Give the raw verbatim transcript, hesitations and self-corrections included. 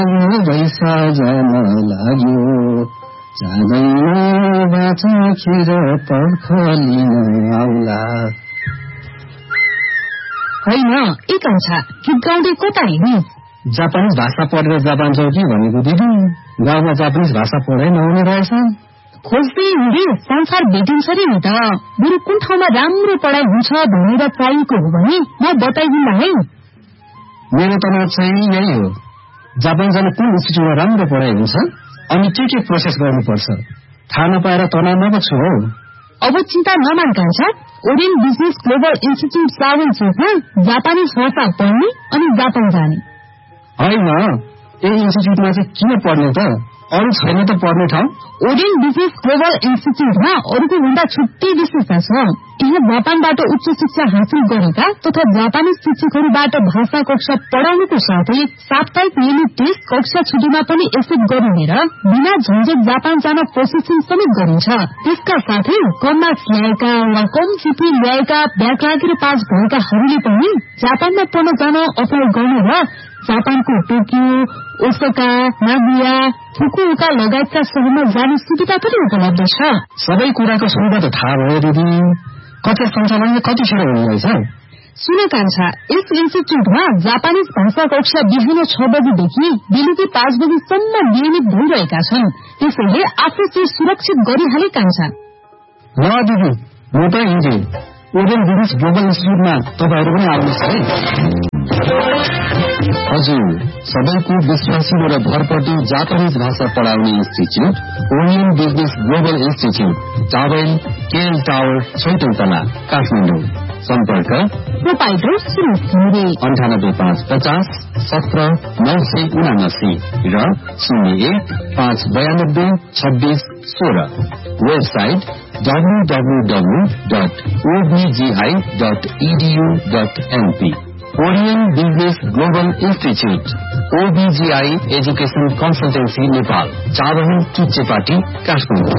पैसा जान लाग्यो जाँदैन बाचा खेर पर्खलिन आउला। होइन ए कान्छा, गीत गाउँदै कता हिँड्ने? जापानिज भाषा पढेर जापान जाऊ कि भनेको दिदी, गाउँमा जापानिज भाषा पढाइ नहुने रहेछ। खोज्दै हिँडे संसार भेटिन्छ रे नि त। बरु कुन ठाउँमा राम्रो पढाइ हुन्छ भनेर चाहिएको हो भने म बताइदिन्ला है। मेरो त चाहिँ यही हो, जापान जाने कुन इन्स्टिट्युटमा राम्रो पढाइ हुन्छ अनि के के प्रोसेस गर्नुपर्छ थाहा नपाएर तनावमा पो छु हौ। अब चिन्ता नमान कान्छा, ओरियन बिजनेस ग्लोबल इन्स्टिट्युट सावन छेउमा जापानिज भाषा पढ्ने अनि जापान जाने। होइन, यही इन्स्टिट्युटमा चाहिँ किन पढ्ने त? अरू छैन त पढ्ने ठाउँ? ओरियन बिजनेस ग्लोबल इन्स्टिट्युटमा अरूको भन्दा छुट्टै विशेषता छ। यहाँ जापानबाट उच्च शिक्षा हासिल गरेका तथा जापानी शिक्षकहरूबाट भाषा कक्षा पढाउनुको साथै साप्ताहिक नियमित टेस्ट कक्षा छुट्टीमा पनि एक्सेप्ट गरिने र बिना झन्झट जापान जान प्रोसेसिङ समेत गरिन्छ। त्यसका साथै कम मार्क्स ल्याएका वा कम सिपी ल्याएका ब्याक लागेर पास भएकाहरूले पनि जापानमा पढ्न जान अप्लाई गर्ने र जापानको टोकियो, ओसाका, नागोया, फुकुओका लगायतका शहरमा जाने सुविधा पनि उपलब्ध छ। सबै कुराको सुविधा त थाहा भयो दिदी, कक्षा सञ्चालन कतिखेर हुँदैछ? सुन कान्छा, यस इन्स्टिट्युटमा जापानिज भाषा कक्षा बिहान छ बजीदेखि बेलुकी पाँच बजीसम्म नियमित भइरहेका छन्। त्यसैले आफू चाहिँ सुरक्षित गरिहाले कान्छा। ल दिदी, म त हिँडे ओरियन बिजनेस ग्लोबल इन्स्टिट्युटमा तपाईँहरू पनि आउनुहोस् है। हजुर, सबैको विश्वासिलो र भरपर्दो जापानिज भाषा पढाउने institute Orion business global institute, towel KL tower, छैटौं तला, काठमाडौँ। सम्पर्क प्रोपाइटर सुरेश घिमिरे, अन्ठानब्बे पाँच पचास सत्र नौ सय उनासी र शून्य एक पाँच बयानब्बे छब्बीस सोह्र। Website W W W dot ओबिजीआई dot edu dot NP. Orion business global institute, ओबिजीआई education consultancy Nepal, चाबही Chuchepati, Kathmandu.